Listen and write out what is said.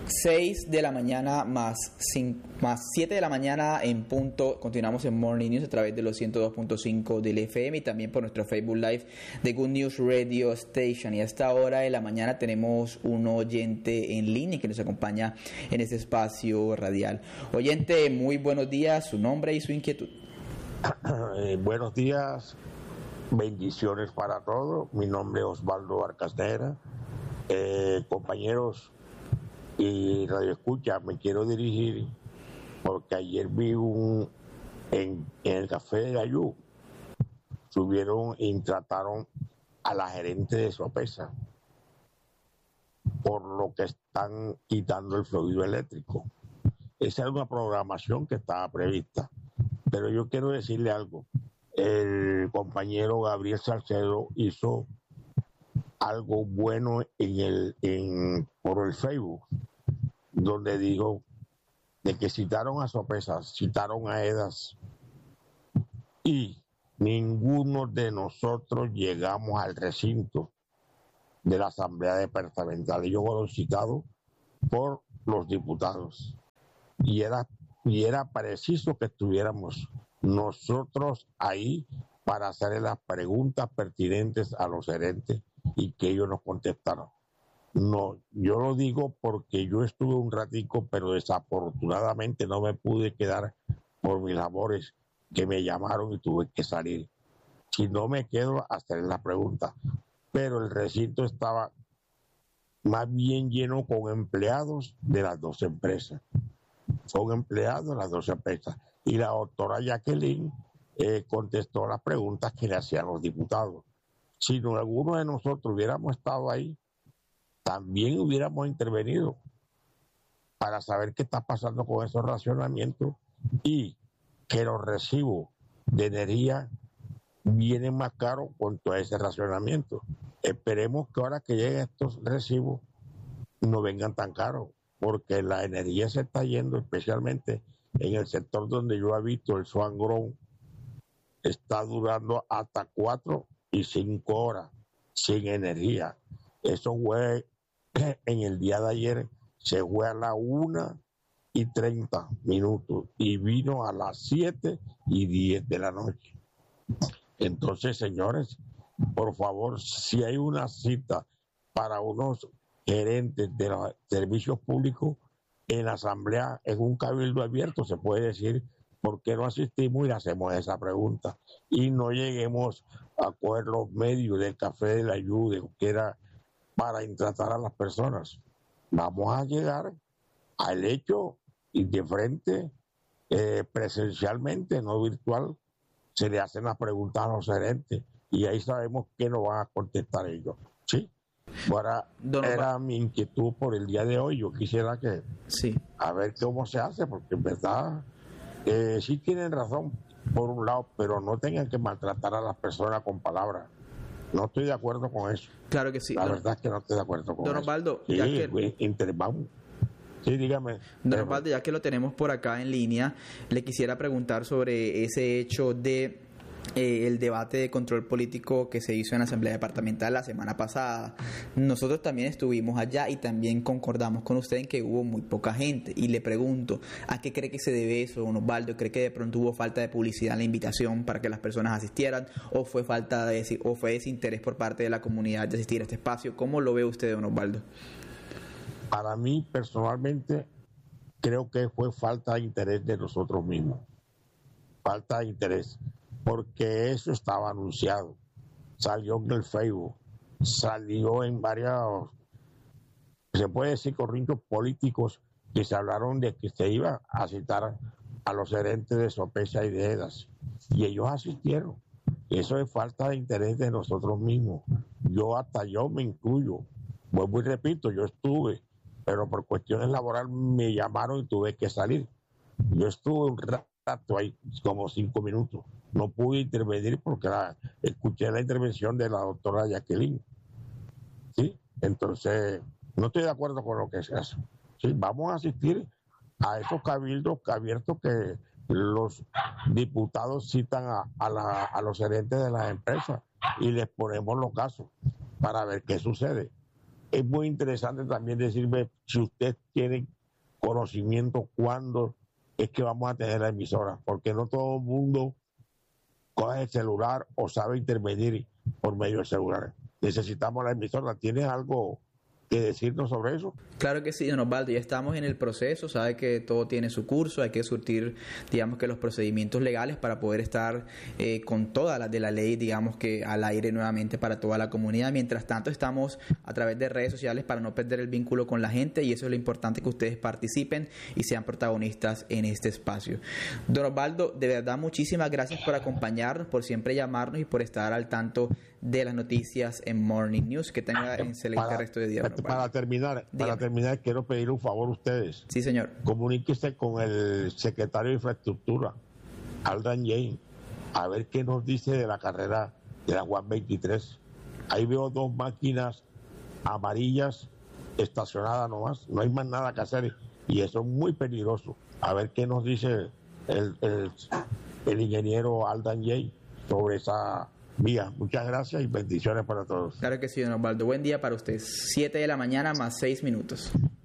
6 de la mañana más 7 de la mañana en punto. Continuamos en Morning News a través de los 102.5 del FM y también por nuestro Facebook Live de Good News Radio Station. Y a esta hora de la mañana tenemos un oyente en línea que nos acompaña en este espacio radial. Oyente, muy buenos días, su nombre y su inquietud. Buenos días, bendiciones para todos. Mi nombre es Osvaldo Arcasnera. Compañeros y Radio Escucha, me quiero dirigir porque ayer vi en el Café de Ayú subieron y trataron a la gerente de Sopesa por lo que están quitando el fluido eléctrico. Esa es una programación que estaba prevista, pero yo quiero decirle algo. El compañero Gabriel Salcedo hizo algo bueno por el Facebook, donde dijo de que citaron a Sopesa, citaron a EDAS y ninguno de nosotros llegamos al recinto de la Asamblea Departamental. Ellos fueron citados por los diputados y era preciso que estuviéramos nosotros ahí para hacerle las preguntas pertinentes a los gerentes y que ellos nos contestaron. No, yo lo digo porque yo estuve un ratico, pero desafortunadamente no me pude quedar por mis labores, que me llamaron y tuve que salir. Si no me quedo a hacer la pregunta, pero el recinto estaba más bien lleno con empleados de las dos empresas. Son empleados de las dos empresas. Y la doctora Jacqueline contestó las preguntas que le hacían los diputados. Si no, alguno de nosotros hubiéramos estado ahí, también hubiéramos intervenido para saber qué está pasando con esos racionamientos y que los recibos de energía vienen más caros con todo ese racionamiento. Esperemos que ahora que lleguen estos recibos no vengan tan caros, porque la energía se está yendo, especialmente en el sector donde yo habito, el Swan Grove, está durando hasta 4 y 5 horas sin energía. Eso fue en el día de ayer, se fue a las 1:30 y vino a las 7:10 de la noche. Entonces, señores, por favor, si hay una cita para unos gerentes de los servicios públicos en la asamblea, en un cabildo abierto, se puede decir por qué no asistimos y le hacemos esa pregunta. Y no lleguemos a coger los medios del Café de la Ayuda, que era para tratar a las personas. Vamos a llegar al hecho y de frente, presencialmente, no virtual, se le hacen las preguntas a los gerentes y ahí sabemos qué nos van a contestar ellos. ¿Sí? Ahora, era mi inquietud por el día de hoy. Yo quisiera que a ver cómo se hace, porque en verdad sí tienen razón por un lado, pero no tengan que maltratar a las personas con palabras. No estoy de acuerdo con eso. Claro que sí. La verdad es que no estoy de acuerdo con eso. Don Osvaldo, sí, sí, dígame. Don Osvaldo, ya que lo tenemos por acá en línea, le quisiera preguntar sobre ese hecho de el debate de control político que se hizo en la Asamblea Departamental la semana pasada. Nosotros también estuvimos allá y también concordamos con usted en que hubo muy poca gente. Y le pregunto, ¿a qué cree que se debe eso, don Osvaldo? ¿Cree que de pronto hubo falta de publicidad en la invitación para que las personas asistieran? ¿O fue fue desinterés por parte de la comunidad de asistir a este espacio? ¿Cómo lo ve usted, don Osvaldo? Para mí, personalmente, creo que fue falta de interés de nosotros mismos. Falta de interés. Porque eso estaba anunciado, salió en el Facebook, salió en varios, se puede decir, corrillos políticos que se hablaron de que se iba a citar a los gerentes de Sopesa y de EDAS, y ellos asistieron. Eso es falta de interés de nosotros mismos. Yo me incluyo, vuelvo y repito, yo estuve, pero por cuestiones laborales me llamaron y tuve que salir. Yo estuve un rato ahí, como 5 minutos. No pude intervenir porque escuché la intervención de la doctora Jacqueline. ¿Sí? Entonces, no estoy de acuerdo con lo que se hace. ¿Sí? Vamos a asistir a esos cabildos abiertos que los diputados citan a los gerentes de las empresas y les ponemos los casos para ver qué sucede. es muy interesante también decirme si usted tiene conocimiento cuándo es que vamos a tener la emisora, porque no todo el mundo coge el celular o sabe intervenir por medio del celular. Necesitamos la emisora. ¿Tienes algo que decirnos sobre eso? Claro que sí, don Osvaldo, ya estamos en el proceso, sabe que todo tiene su curso, hay que surtir, digamos que los procedimientos legales para poder estar con todas las de la ley, digamos que al aire nuevamente para toda la comunidad. Mientras tanto, estamos a través de redes sociales para no perder el vínculo con la gente, y eso es lo importante, que ustedes participen y sean protagonistas en este espacio. Don Osvaldo, de verdad, muchísimas gracias por acompañarnos, por siempre llamarnos y por estar al tanto de las noticias en Morning News. Que tenga un excelente resto de día. Para terminar, quiero pedir un favor a ustedes. Sí, señor. Comuníquese con el secretario de Infraestructura, Aldan James, a ver qué nos dice de la carrera de la Juan 23. Ahí veo 2 máquinas amarillas estacionadas nomás, no hay más nada que hacer, y eso es muy peligroso. A ver qué nos dice el ingeniero Aldan James sobre esa vía. Muchas gracias y bendiciones para todos. Claro que sí, don Osvaldo. Buen día para usted. 7 de la mañana más 6 minutos.